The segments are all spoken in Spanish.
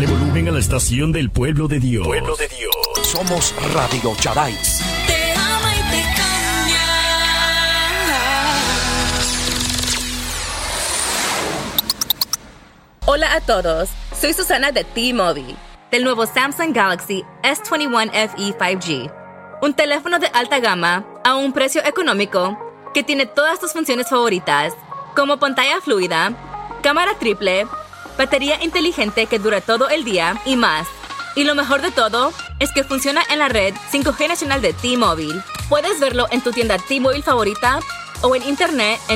Dale volumen a la estación del pueblo de Dios. Pueblo de Dios. Somos Radio Charay. Te ama y te cambia. Hola a todos, soy Susana de T-Mobile, del nuevo Samsung Galaxy S21 FE 5G. Un teléfono de alta gama a un precio económico que tiene todas tus funciones favoritas, como pantalla fluida, cámara triple, batería inteligente que dura todo el día y más. Y lo mejor de todo es que funciona en la red 5G nacional de T-Mobile. Puedes verlo en tu tienda T-Mobile favorita o en internet en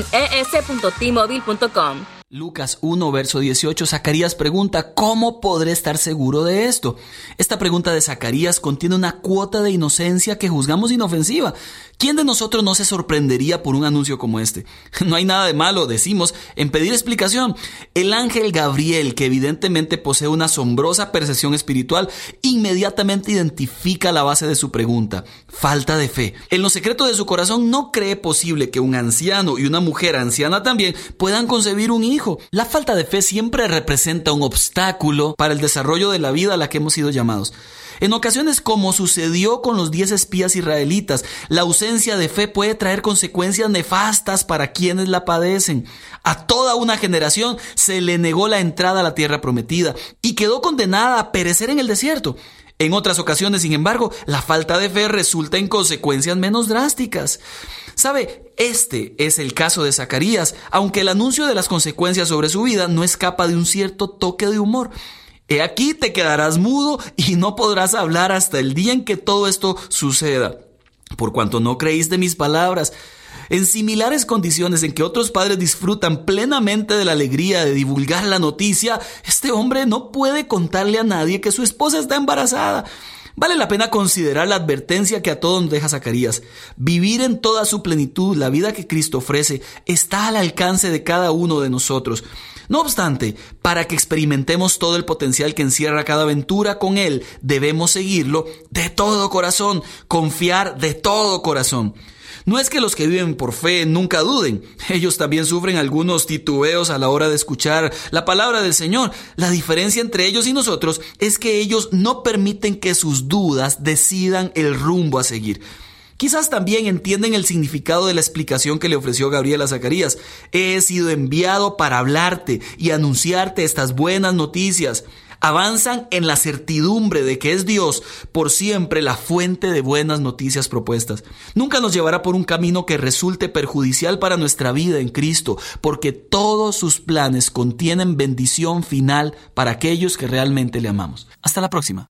es.tmobile.com. Lucas 1, verso 18, Zacarías pregunta, ¿cómo podré estar seguro de esto? Esta pregunta de Zacarías contiene una cuota de inocencia que juzgamos inofensiva. ¿Quién de nosotros no se sorprendería por un anuncio como este? No hay nada de malo, decimos, en pedir explicación. El ángel Gabriel, que evidentemente posee una asombrosa percepción espiritual, inmediatamente identifica la base de su pregunta: falta de fe. En lo secreto de su corazón no cree posible que un anciano y una mujer anciana también puedan concebir un hijo. La falta de fe siempre representa un obstáculo para el desarrollo de la vida a la que hemos sido llamados. En ocasiones, como sucedió con los 10 espías israelitas, la ausencia de fe puede traer consecuencias nefastas para quienes la padecen. A toda una generación se le negó la entrada a la tierra prometida y quedó condenada a perecer en el desierto. En otras ocasiones, sin embargo, la falta de fe resulta en consecuencias menos drásticas. ¿Sabe? Este es el caso de Zacarías, aunque el anuncio de las consecuencias sobre su vida no escapa de un cierto toque de humor. He aquí te quedarás mudo y no podrás hablar hasta el día en que todo esto suceda, por cuanto no creíste mis palabras. En similares condiciones en que otros padres disfrutan plenamente de la alegría de divulgar la noticia, este hombre no puede contarle a nadie que su esposa está embarazada. Vale la pena considerar la advertencia que a todos nos deja Zacarías. Vivir en toda su plenitud la vida que Cristo ofrece está al alcance de cada uno de nosotros. No obstante, para que experimentemos todo el potencial que encierra cada aventura con Él, debemos seguirlo de todo corazón, confiar de todo corazón. No es que los que viven por fe nunca duden. Ellos también sufren algunos titubeos a la hora de escuchar la palabra del Señor. La diferencia entre ellos y nosotros es que ellos no permiten que sus dudas decidan el rumbo a seguir. Quizás también entienden el significado de la explicación que le ofreció Gabriel a Zacarías. He sido enviado para hablarte y anunciarte estas buenas noticias. Avanzan en la certidumbre de que es Dios por siempre la fuente de buenas noticias propuestas. Nunca nos llevará por un camino que resulte perjudicial para nuestra vida en Cristo, porque todos sus planes contienen bendición final para aquellos que realmente le amamos. Hasta la próxima.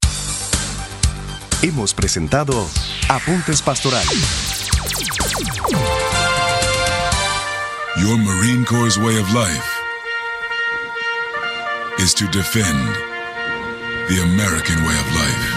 Hemos presentado Apuntes Pastorales. Your Marine Corps' way of life is to defend the American way of life.